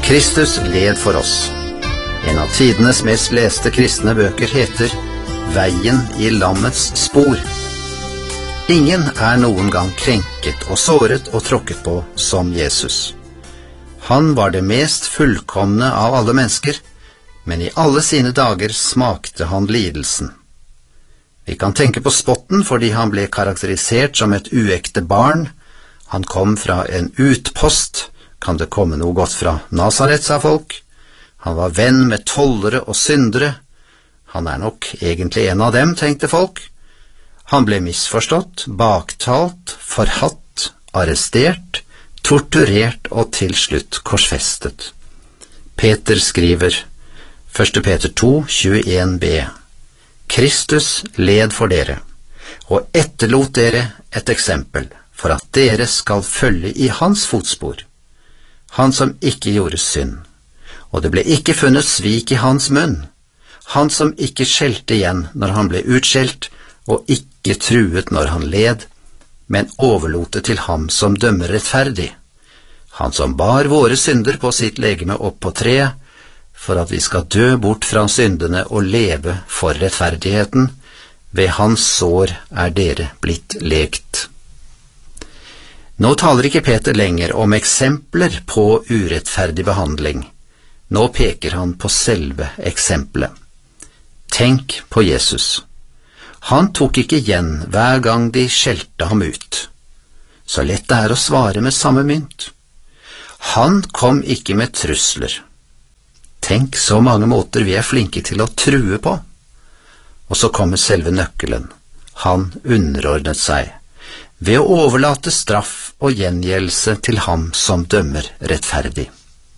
Kristus led for oss. En av tidenes mest leste kristne bøker heter Veien i lammets spor. Ingen er noen gang krenket og såret og tråkket på som Jesus. Han var det mest fullkomne av alle mennesker, men i alle sine dager smakte han lidelsen. Vi kan tenke på spotten fordi han ble karakterisert som et uekte barn. Han kom fra en utpost. Kan det komme noe godt fra Nazaret, sa folk. Han var venn med tollere og syndere. Han er nok egentlig en av dem, tenkte folk. Han ble misforstått, baktalt, forhatt, arrestert, torturert og til slutt korsfestet. Peter skriver, 1. Peter 2, 21b. Kristus led for dere, og etterlot dere et eksempel, for at dere skal følge i hans fotspor. Han som ikke gjorde synd, og det ble ikke funnet svik i hans munn. Han som ikke skjelte igjen når han ble utskjelt, og ikke truet når han led, men overlot det til ham som dømmer rettferdig. Han som bar våre synder på sitt legeme opp på treet, for at vi skal dø bort fra syndene og leve for rettferdigheten. Ved hans sår er dere blitt lekt. Nå taler ikke Peter lenger om eksempler på urettferdig behandling. Nå peker han på selve eksempelet. Tenk på Jesus. Han tok ikke igjen hver gang de skjelte ham ut. Så lett det er å svare med samme mynt. Han kom ikke med trusler. Tenk så mange måter vi er flinke til å true på. Og så kommer selve nøkkelen. Han underordnet seg, ved å overlate straff og gjengjeldelse til ham som dømmer rettferdig.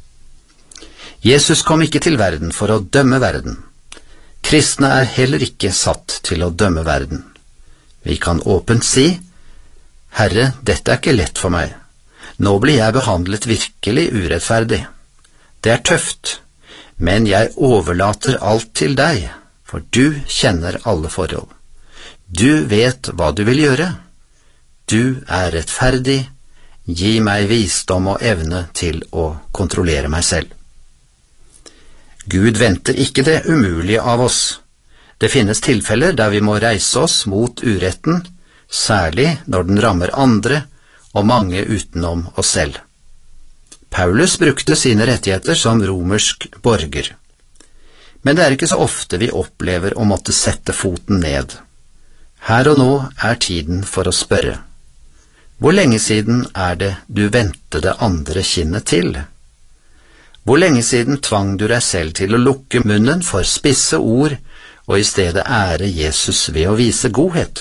Jesus kom ikke til verden for å dømme verden. Kristne er heller ikke satt til å dømme verden. Vi kan åpent si, Herre, dette er ikke lett for meg. Nå blir jeg behandlet virkelig urettferdig. Det er tøft, men jeg overlater alt til deg, for du kjenner alle forhold. Du vet hva du vil gjøre. Du er rettferdig, gi meg visdom og evne til å kontrollere meg selv. Gud venter ikke det umulige av oss. Det finnes tilfeller der vi må reise oss mot uretten, særlig når den rammer andre og mange utenom oss selv. Paulus brukte sine rettigheter som romersk borger. Men det er ikke så ofte vi opplever å måtte sette foten ned. Her og nå er tiden for å spørre. Hvor lenge siden er det du vendte det andre kinnet til? Hvor lenge siden tvang du deg selv til å lukke munnen for spisse ord og i stedet ære Jesus ved å vise godhet?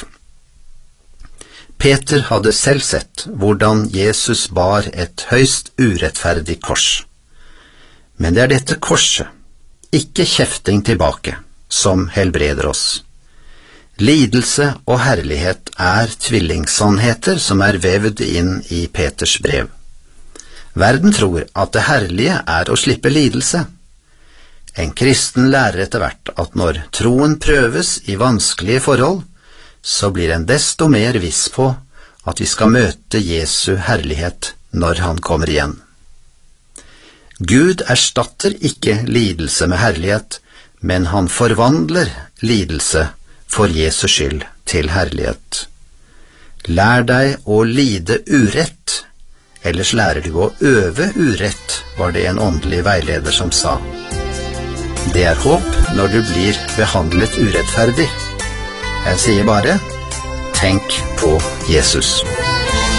Peter hadde selv sett hvordan Jesus bar et høyst urettferdig kors. Men det er dette korset, ikke kjefting tilbake, som helbreder oss. Lidelse og herlighet er tvillingsannheter som er vevd inn i Peters brev. Verden tror at det herlige er å slippe lidelse. En kristen lærer etter hvert at når troen prøves i vanskelige forhold, så blir en desto mer viss på at vi skal møte Jesu herlighet når han kommer igjen. Gud erstatter ikke lidelse med herlighet, men han forvandler lidelse for Jesu skyld til herlighet. Lær deg å lide urett, ellers lærer du å øve urett, var det en åndelig veileder som sa. Det er håp når du blir behandlet urettferdig. Jeg sier bare, tenk på Jesus.